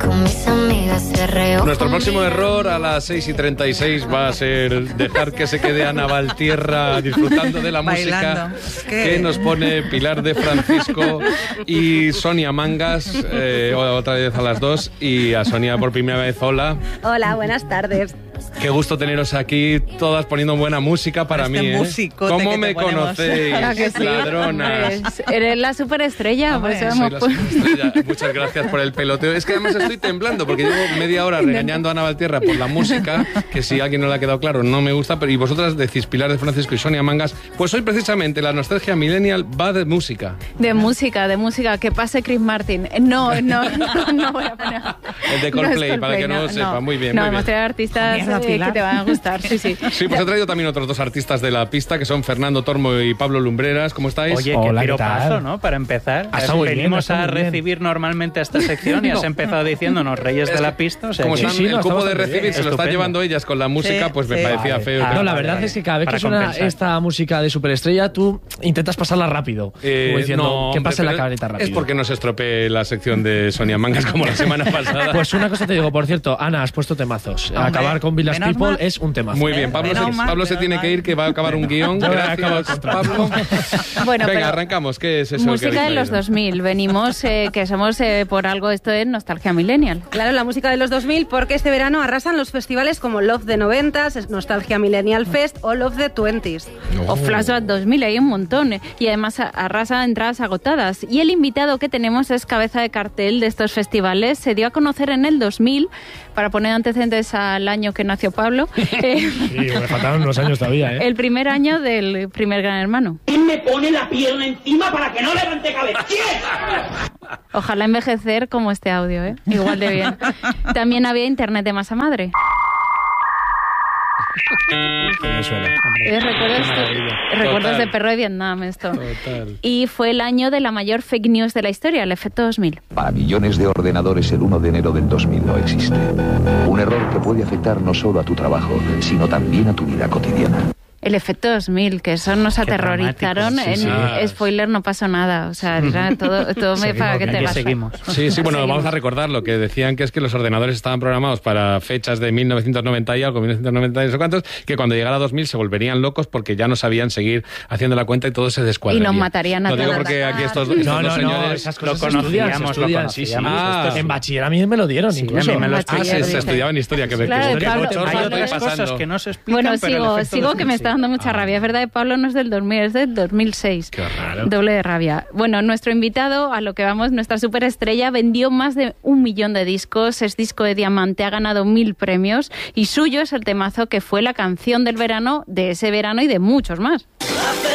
Con mis amigas se reó. Nuestro próximo error a las 6:36 va a ser dejar que se quede Ana Valtierra disfrutando de la música que nos pone Pilar de Francisco y Sonia Mangas, otra vez a las 2, y a Sonia por primera vez. Hola. Hola, buenas tardes. Qué gusto teneros aquí, todas poniendo buena música para mí, ¿eh? ¿Cómo me conocéis, sí, ladronas? Eres la superestrella, Soy la superestrella. Muchas gracias por el peloteo. Es que además estoy temblando porque llevo media hora regañando a Ana Valtierra por la música, que si a alguien no le ha quedado claro, no me gusta, pero y vosotras decís Pilar de Francisco y Sonia Mangas, pues hoy precisamente la nostalgia millennial va de música. De música, que pase Chris Martin. No voy a poner. El de Coldplay, para que no lo sepa. Muy bien, muy bien. Hemos traído artistas que te van a gustar, sí. Sí, pues he traído también otros dos artistas de la pista, que son Fernando Tormo y Pablo Lumbreras. ¿Cómo estáis? Oye, qué piropazo, ¿no? Para empezar. Venimos a recibir normalmente esta sección y has empezado diciéndonos Reyes de la Pista. O sea, como están el cupo de recibir se lo están llevando ellas con la música, pues me parecía feo. No, la verdad es que cada vez que suena esta música de superestrella, tú intentas pasarla rápido. Como diciendo, que pase la cabreta rápido. Es porque no se estropee la sección de Sonia Mangas como la semana pasada. Pues una cosa te digo, por cierto, Ana, has puesto temazos. Acabar con Village People es un temazo. Muy bien, Pablo se tiene que ir, que va a acabar un guión. Gracias, Pablo. Bueno, venga, arrancamos. ¿Qué es eso? Música de los 2000. Venimos, que somos por algo esto es nostalgia millennial. Claro, la música de los 2000, porque este verano arrasan los festivales como Love the 90s, Nostalgia Millennial Fest o Love the 20s. O Flashback 2000, hay un montón. Y además arrasa entradas agotadas. Y el invitado que tenemos es cabeza de cartel de estos festivales. Se dio a conocer en el 2000, para poner antecedentes al año que nació Pablo. Sí, me faltaron unos años todavía, ¿eh? El primer año del primer Gran Hermano. ¿Quién me pone la pierna encima para que no levante cabeza? ¿Quién? Ojalá envejecer como este audio, ¿eh? Igual de bien. También había internet de masa madre. Recuerdos de perro de Vietnam, esto. Total. Y fue el año de la mayor fake news de la historia, el efecto 2000. Para millones de ordenadores el 1 de enero del 2000 no existe. Un error que puede afectar no solo a tu trabajo, sino también a tu vida cotidiana. El efecto 2000, que eso nos aterrorizaron. Spoiler, no pasó nada. O sea, era todo para que te seguimos. Sí, bueno, vamos a recordar lo que decían, que es que los ordenadores estaban programados para fechas de 1990 y algo, 1990 y no sé cuántos, que cuando llegara a 2000 se volverían locos porque ya no sabían seguir haciendo la cuenta y todo se descuadraría. Y nos matarían a todos. Lo digo porque aquí estos dos señores esas lo cosas conocíamos. En bachiller a mí me lo dieron, incluso. se estudiaba en historia, que claro, hay otras cosas que no se explican. Bueno, sigo que me está dando mucha rabia. Es verdad que Pablo no es del 2000, es del 2006. Qué raro. Doble de rabia. Bueno, nuestro invitado, a lo que vamos, nuestra superestrella, vendió más de 1 millón de discos, es disco de diamante, ha ganado 1000 premios y suyo es el temazo que fue la canción del verano, de ese verano y de muchos más.